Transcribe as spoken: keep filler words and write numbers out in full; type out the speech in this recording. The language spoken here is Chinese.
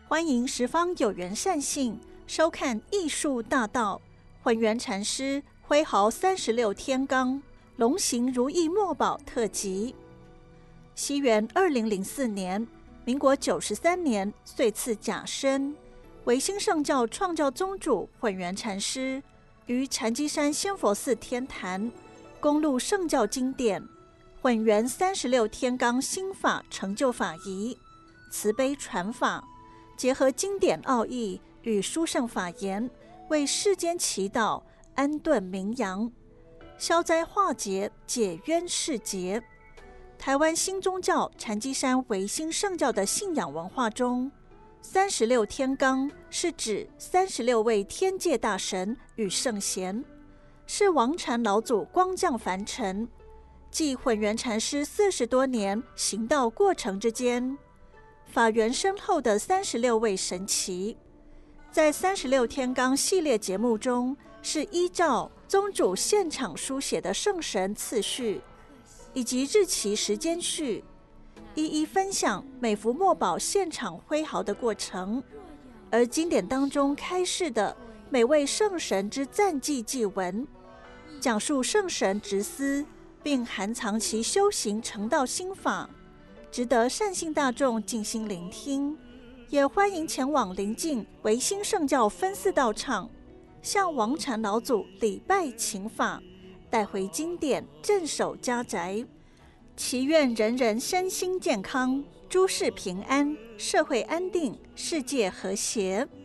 欢迎十方有缘善信收看艺术大道混元禅师挥毫三十六天罡龙行如意墨宝特辑。西元二零零四年，民国九十三年岁次甲申，维新圣教创教宗主混元禅师于禅机山仙佛寺天坛公录圣教经典混元三十六天罡心法成就法仪，慈悲传法，结合经典奥义与殊胜法言，为世间祈祷，安顿名扬，消灾化解，解冤释结。台湾新宗教禅机山维新圣教的信仰文化中，三十六天罡是指三十六位天界大神与圣贤，是王禅老祖光降凡尘，继混元禅师四十多年行道过程之间，法缘深厚的三十六位神祇。在三十六天罡系列节目中，是依照宗主现场书写的圣神次序以及日期时间序，一一分享每幅墨宝现场挥毫的过程，而经典当中开示的每位圣神之赞记祭文，讲述圣神职思，并含藏其修行成道心法，值得善信大众静心聆听。也欢迎前往邻近维新圣教分寺道场，向王禅老祖礼拜请法，带回经典镇守家宅，祈愿人人身心健康，诸事平安，社会安定，世界和谐。